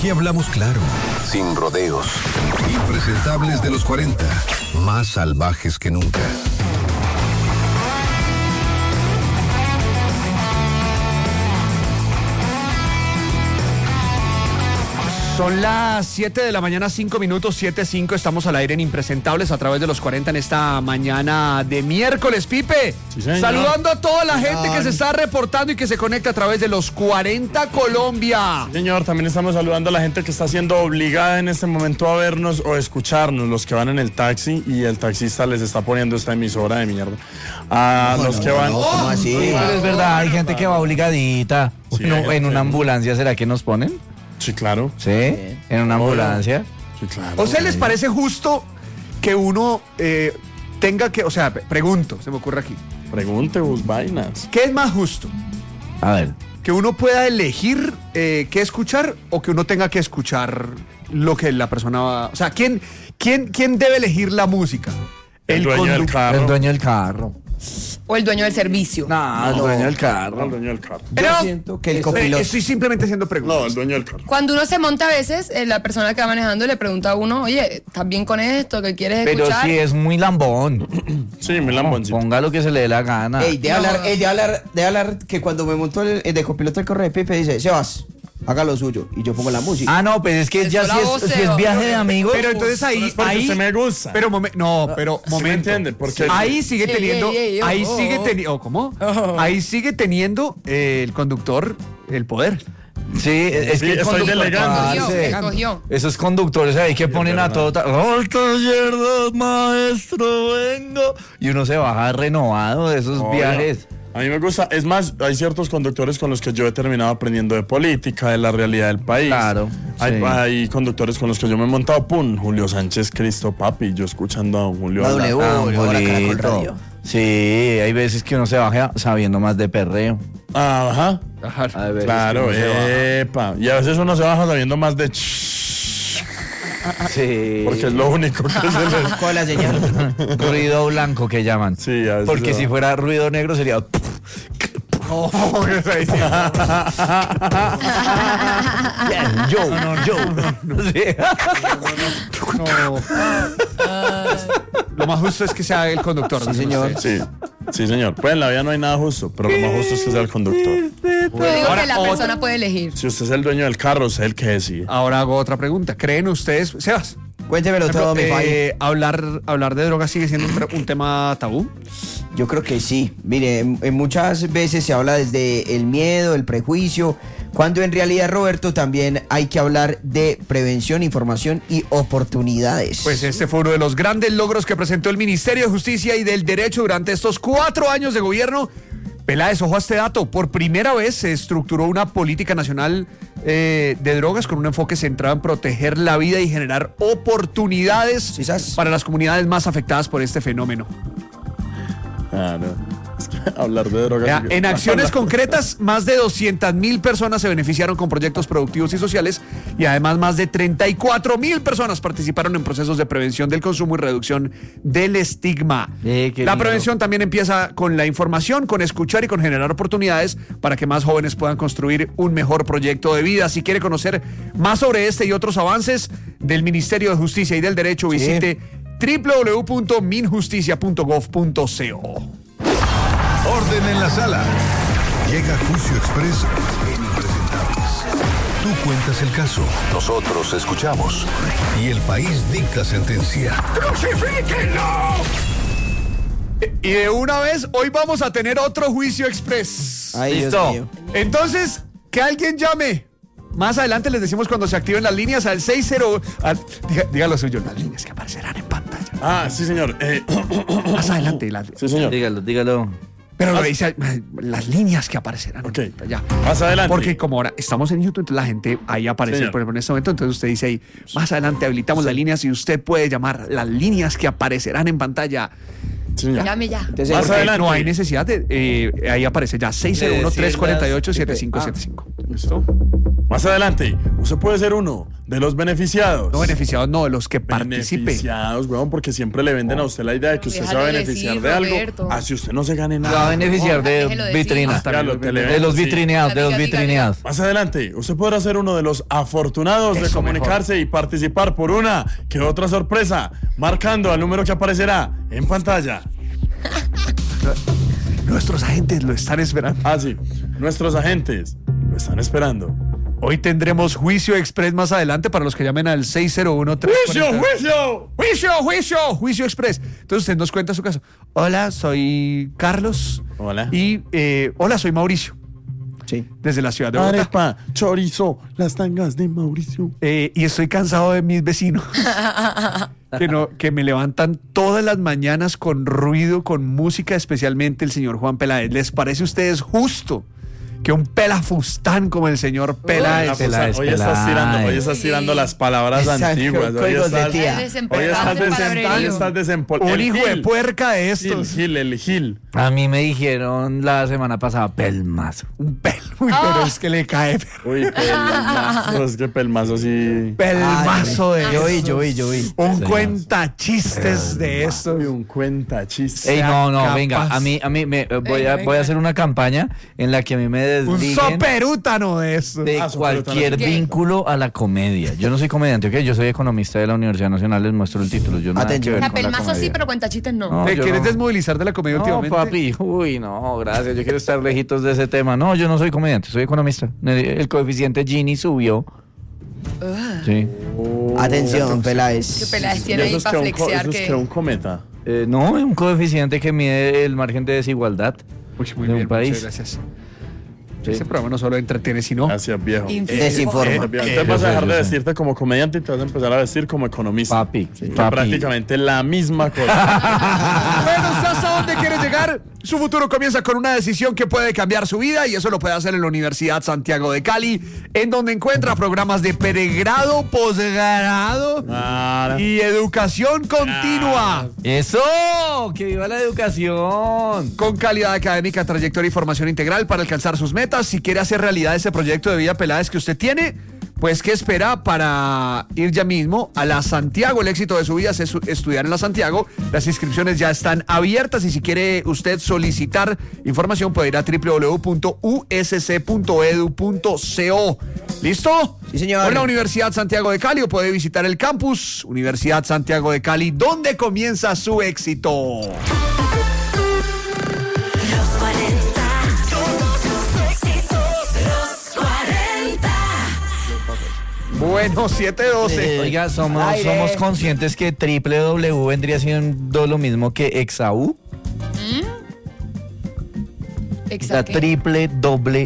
Aquí hablamos claro, sin rodeos. Impresentables de los 40, más salvajes que nunca. Son las 7 de la mañana, 5 minutos, 7:05. Estamos al aire en Impresentables a través de los 40 en esta mañana de miércoles. Pipe, sí, saludando a toda la gente que se está reportando y que se conecta a través de los 40 Colombia. Sí, señor, también estamos saludando a la gente que está siendo obligada en este momento a vernos o escucharnos, los que van en el taxi y el taxista les está poniendo esta emisora de mierda. A los que van... ¿Cómo así? Pero es verdad, hay gente que va obligadita. Sí, En una ambulancia, ¿será que nos ponen? Sí, claro. Sí, en una ambulancia. Sí, claro. ¿O sea, les parece justo que uno tenga que, o sea, pregunto, se me ocurre aquí, Pregunte vos vainas. ¿qué es más justo? A ver. ¿Que uno pueda elegir qué escuchar o que uno tenga que escuchar lo que la persona va... O sea, ¿quién debe elegir la música? El dueño del carro. El dueño del carro. O el dueño del servicio. No, el dueño del carro. El dueño del carro. Yo siento que el copiloto. Estoy simplemente haciendo preguntas. No, el dueño del carro. Cuando uno se monta a veces, la persona que va manejando le pregunta a uno, oye, ¿estás bien con esto? ¿Qué quieres Pero escuchar? si es muy lambón. Sí, me lamboncito. Ponga lo que se le dé la gana. Ey, de hablar que cuando me montó el de copiloto del correo de Pipe dice, Sebas, haga lo suyo. Y yo pongo la música. Ah, no, pues es que Eso ya la si es voceo. viaje de amigos. Pero entonces ahí... Porque ahí se me gusta. pero momento. ¿Sí me entiende? Porque Ahí sigue Ey, teniendo... ey, ey, ahí oh, sigue oh. teniendo... ¿Cómo? Ahí sigue teniendo el conductor el poder. Sí, es Sí, que el estoy conductor- delegando. parce, Escogió. Esos conductores ahí que ponen a todo. ¡Al taller del maestro vengo! Y uno se baja renovado de esos Obvio. viajes. A mí me gusta, es más, hay ciertos conductores con los que yo he terminado aprendiendo de política, de la realidad del país. Claro, Hay, sí. hay conductores con los que yo me he montado, Julio Sánchez Cristo, papi, yo escuchando a don Julio. A hablar. W. ahora Caracol Julito. Radio. Sí, hay veces que uno se baja sabiendo más de perreo. Ajá, Hay veces claro, que uno se baja. epa. Y a veces uno se baja sabiendo más de Sí. porque es lo único que se le... ¿Cuál es la señal? Ruido blanco que llaman. Sí, a veces Porque se si baja. fuera ruido negro sería. Yo. Sí. Lo más justo es que sea el conductor. Sí, dicen señor. ustedes. Sí, señor. Pues en la vida no hay nada justo, pero lo más justo es que sea el conductor. Yo digo Ahora, que la otra. persona puede elegir. Si usted es el dueño del carro, usted es el que decide. Ahora hago otra pregunta. ¿Creen ustedes, Sebas? Cuéntemelo por todo, mi ejemplo, Fabi. hablar de drogas sigue siendo un tema tabú? Yo creo que sí. Mire, muchas veces se habla desde el miedo, el prejuicio, cuando en realidad, Roberto, también hay que hablar de prevención, información y oportunidades. Pues este fue uno de los grandes logros que presentó el Ministerio de Justicia y del Derecho durante estos 4 años de gobierno. Peláez, ojo a este dato. Por primera vez se estructuró una política nacional de drogas con un enfoque centrado en proteger la vida y generar oportunidades Quizás. para las comunidades más afectadas por este fenómeno. Claro. Es que hablar de drogas. Ya, en acciones concretas, más de 200,000 personas se beneficiaron con proyectos productivos y sociales y además más de 34,000 personas participaron en procesos de prevención del consumo y reducción del estigma. Qué La lindo. prevención también empieza con la información, con escuchar y con generar oportunidades para que más jóvenes puedan construir un mejor proyecto de vida. Si quiere conocer más sobre este y otros avances del Ministerio de Justicia y del Derecho, visite www.minjusticia.gov.co. Orden en la sala. Llega Juicio Express en Impresentables. Tú cuentas el caso, nosotros escuchamos y el país dicta sentencia. ¡Crucifíquenlo! Y de una vez, hoy vamos a tener otro Juicio Express. Ay, Dios listo. mío. Entonces, que alguien llame. Más adelante les decimos cuando se activen las líneas al 60... Diga lo suyo, las líneas que aparecerán en pantalla. Ah, sí, señor. Más adelante. Sí, señor. Dígalo. Pero lo dice las líneas que aparecerán Ok. en pantalla. Más adelante. Porque como ahora estamos en YouTube, entonces la gente ahí aparece, Señor. por ejemplo, en este momento. Entonces usted dice ahí, más adelante habilitamos las líneas y usted puede llamar las líneas que aparecerán en pantalla. Sí, señor. Llame ya. Entonces, Más Porque adelante. no hay necesidad de... ahí aparece ya, 601-348-7575. ¿Listo? Más adelante, usted puede ser uno de los beneficiados. No beneficiados, no, los que participen. Beneficiados, weón, porque siempre le venden a usted la idea de que usted se va a Déjalo beneficiar decir, de algo. Roberto. Así usted no se gane Se va a nada. beneficiar de déjelo decir. vitrina. Ya lo De los sí. vitrineados, de los Diga, vitrineados. Más adelante, usted podrá ser uno de los afortunados de Eso comunicarse y participar por una que otra sorpresa, marcando al número que aparecerá en pantalla. Nuestros agentes lo están esperando. Ah, sí, nuestros agentes lo están esperando. Hoy tendremos juicio express más adelante para los que llamen al 601 ¡Juicio, juicio! Juicio express. Entonces usted nos cuenta su caso. Hola, soy Carlos. Hola. Y hola, soy Mauricio, sí. desde la ciudad de Bogotá. Arepa, chorizo, las tangas de Mauricio. Y estoy cansado de mis vecinos que me levantan todas las mañanas con ruido, con música, especialmente el señor Juan Peláez. ¿Les parece a ustedes justo que un pelafustán como el señor Peláez? Hoy estás tirando las palabras Exacto, antiguas. Hoy códigos de estás, tía. hoy estás Un hijo de puerca de estos. El Gil. A mí me dijeron la semana pasada pelmazo. Un pero es que le cae Uy, pelmazo. Es que pelmazo sí. pelmazo de Yo estos. vi. Un cuenta chistes de estos. Uy, un cuenta chistes. Ey, no, capaz. venga, a mí voy a hacer una campaña en la que a mí me Un desliguen soperútano de estos. de cualquier ¿Qué? vínculo a la comedia. Yo no soy comediante, ¿ok? Yo soy economista de la Universidad Nacional, les muestro el título. Yo nada que Atención. ver La con la pelmazo sí, comedia. pero cuenta chistes no. No, ¿Te yo quieres no. desmovilizar de la comedia No, últimamente? papi, uy, no, gracias. Yo quiero estar lejitos de ese tema. No, yo no soy comediante, soy economista. El coeficiente Gini subió. Sí. Atención, Peláez. Que Peláez tiene ahí para flexear Eso es que un cometa. No, un coeficiente que mide el margen de desigualdad Uy, muy de un bien, país. muchas gracias. Sí. Ese programa no solo entretiene, sino... Gracias, viejo. Desinforma. Entonces vas a dejar de vestirte como comediante y te vas a empezar a vestir como economista. Papi, Que papi. prácticamente la misma cosa. Bueno, ¿usted hasta dónde quiere llegar? Su futuro comienza con una decisión que puede cambiar su vida y eso lo puede hacer en la Universidad Santiago de Cali, en donde encuentra programas de pregrado, posgrado Ah, y educación continua. ¡Eso! ¡Que viva la educación! Con calidad académica, trayectoria y formación integral para alcanzar sus metas. Si quiere hacer realidad ese proyecto de vida Peláez que usted tiene, pues ¿qué espera para ir ya mismo a la Santiago? El éxito de su vida es estudiar en la Santiago. Las inscripciones ya están abiertas y si quiere usted solicitar información puede ir a www.usc.edu.co. ¿Listo? Sí, señor. Con la Universidad Santiago de Cali o puede visitar el campus Universidad Santiago de Cali, donde comienza su éxito. Los 40, todos los éxitos, los 40. Bueno, 7:12. Oiga, somos Aire. conscientes que www vendría siendo lo mismo que exaú. La Exacto. triple W.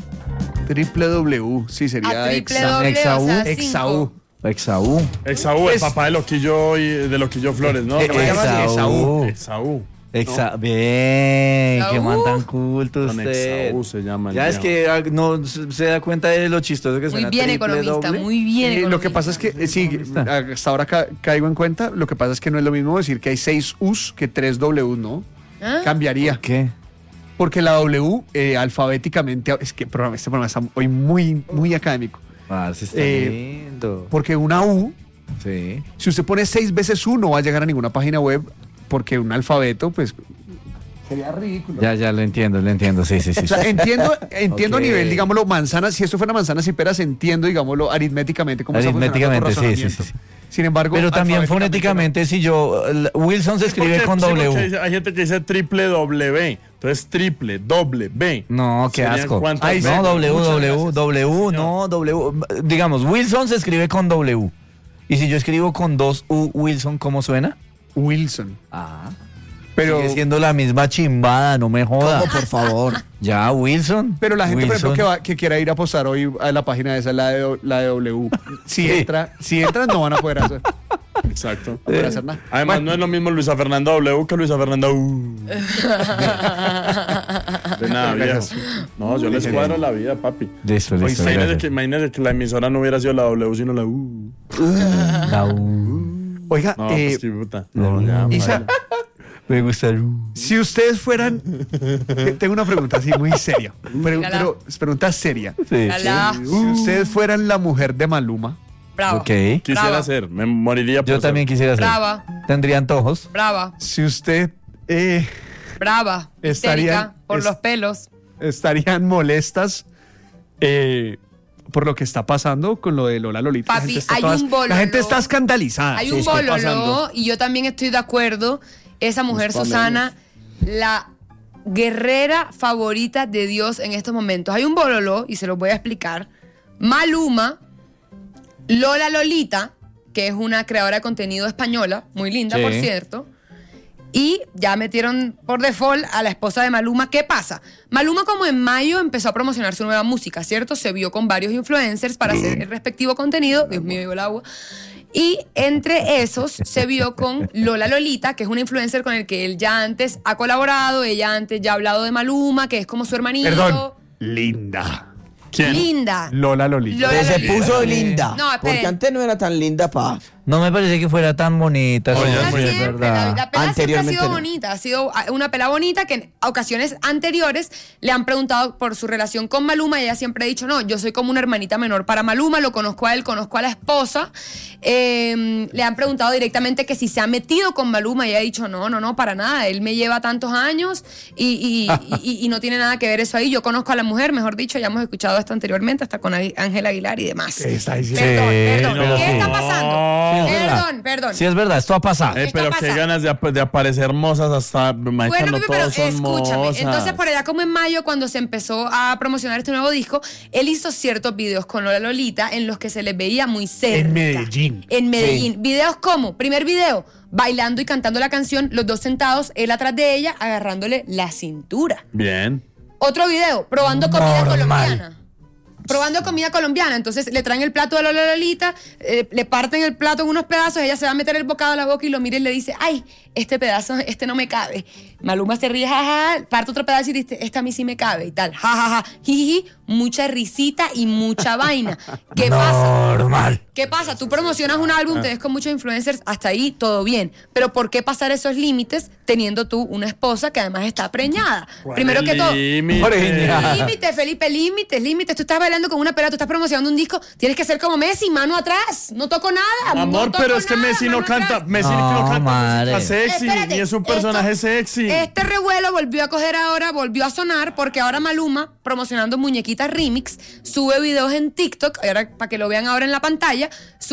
www, sí, sería triple doble, Exaú, o sea, Exaú. Exaú. Exaú, el Es- papá de Loquillo y de Loquillo Flores, ¿no? ¿Cómo se llama? Exaú. Exaú. Bien, qué Exaú. man tan culto Don usted. Exaú se llama el Ya es viejo. que no se da cuenta de lo chistoso que Muy suena bien triple economista, doble. muy bien economista. Lo que pasa es que, sí, hasta ahora caigo en cuenta, lo que pasa es que no es lo mismo decir que hay 6 U's que 3 W's, ¿no? ¿Ah? Cambiaría. ¿Qué? Porque la W, alfabéticamente, es que este programa está hoy muy académico. Parce, está Eh, lindo. Porque una U, Sí. si usted pone 6 veces U, no va a llegar a ninguna página web, porque un alfabeto, pues, sería ridículo. Ya lo entiendo, sí, sí, sí. O sea, entiendo Ok. a nivel, digámoslo, manzanas, si esto fuera manzanas y peras, entiendo, digámoslo, aritméticamente cómo está funcionando tu Aritméticamente, sí, razonamiento. sí, sí. Sin embargo, Pero también alfabéticamente fonéticamente, si yo. Wilson se escribe Porque- con sí, porque W. hay gente que dice triple W. Entonces triple, doble, B. No, qué ¿Serían asco. cuántas Ay, veces? No, Muchas W, gracias. no, W. Digamos, Wilson se escribe con W. Y si yo escribo con 2 U, Wilson, ¿cómo suena? Wilson. Ah. Pero, Sigue siendo la misma chimbada, no me joda. ¿Cómo, por favor? Ya, Wilson. pero la gente, por Wilson. ejemplo, que quiera ir a postar hoy a la página esa, la de W, si entran, no van a poder hacer, Exacto. no poder hacer nada. Además, Bueno, no es lo mismo Luisa Fernanda W que Luisa Fernanda U. De nada, viejo. No, yo les cuadro la vida, papi. Listo, listo. Imagínese que la emisora no hubiera sido la W, sino la U. La U. oiga, No, pues qué puta. No, ya. Isa, Me gusta el... Si ustedes fueran... Tengo una pregunta así muy seria. Pero es pregunta seria. Sí. Lala. Si ustedes fueran la mujer de Maluma, Bravo. Ok. Quisiera Brava. ser, me moriría por Yo ser. también quisiera ser. Brava. Tendría antojos. Brava. si usted Brava. Estarían- Histérica por es- los pelos. estarían molestas por lo que está pasando con lo de Lola Lolita. Papi, está hay un bololo. La gente está escandalizada. Hay sí, un está bololo pasando. y yo también estoy de acuerdo. Esa mujer Los Susana, la guerrera favorita de Dios en estos momentos. Hay un bololo y se los voy a explicar. Maluma, Lola Lolita, que es una creadora de contenido española, muy linda, Sí. por cierto. Y ya metieron por default a la esposa de Maluma. ¿Qué pasa? Maluma como en mayo empezó a promocionar su nueva música, ¿cierto? Se vio con varios influencers para hacer el respectivo contenido. Dios mío, llegó el agua. Y entre esos se vio con Lola Lolita, que es una influencer con el que él ya antes ha colaborado. Ella antes ya ha hablado de Maluma, que es como su hermanito. Perdón. Linda. ¿Quién? Linda. Lola Lolita. Lola Se Lolita. puso linda. No, esperen. porque antes no era tan linda pa. No me parece que fuera tan bonita. Oye, sí, Pelada muy es bien. siempre, verdad. la pelada siempre ha Anteriormente sido no. bonita, ha sido una pelada bonita que en ocasiones anteriores le han preguntado por su relación con Maluma y ella siempre ha dicho, no, yo soy como una hermanita menor para Maluma, lo conozco a él, conozco a la esposa. Le han preguntado directamente que si se ha metido con Maluma y ella ha dicho, no, para nada, él me lleva tantos años y no tiene nada que ver eso ahí. Yo conozco a la mujer, mejor dicho, ya hemos escuchado esto anteriormente, hasta con Ángel Aguilar y demás. ¿Qué está diciendo? Perdón, pero ¿qué sí. está pasando? No. Sí, es verdad. Perdón. Sí, es verdad, esto ha pasado. ¿Qué está Pero qué pasando? ganas de aparecer hermosas hasta Bueno, cuando Pipi, pero todos son escúchame. mozas. Entonces, por allá como en mayo, cuando se empezó a promocionar este nuevo disco, él hizo ciertos videos con Lola Lolita en los que se les veía muy cerca. En Medellín. En Medellín. Videos como, primer video, bailando y cantando la canción, los dos sentados, él atrás de ella, agarrándole la cintura. Bien. Otro video, probando comida Normal. colombiana. Probando comida colombiana. Entonces le traen el plato de Lola Lolita, le parten el plato en unos pedazos, ella se va a meter el bocado a la boca y lo mira y le dice, ay, este pedazo, este no me cabe. Maluma se ríe, jajaja, parte otro pedazo y dice, este a mí sí me cabe y tal. Jajaja, jiji, mucha risita y mucha vaina. ¿Qué pasa? Normal. ¿Qué pasa? Tú promocionas un álbum, te ves con muchos influencers, hasta ahí todo bien. Pero ¿por qué pasar esos límites teniendo tú una esposa que además está preñada? Primero que todo. Preñada. Límites, Felipe, límites. Tú estás bailando con una pelada, tú estás promocionando un disco, tienes que ser como Messi, mano atrás. No toco nada. Amor, no toco pero es que nada, Messi no mano canta, atrás. Messi No, no canta madre. música sexy, Espérate, y es un personaje sexy. Este revuelo volvió a coger ahora, volvió a sonar, porque ahora Maluma, promocionando Muñequitas Remix, sube videos en TikTok, ahora para que lo vean ahora en la pantalla,